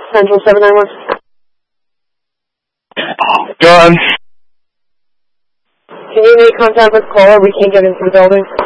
Central 791. Gun. Can you make contact with caller? We can't get into the building.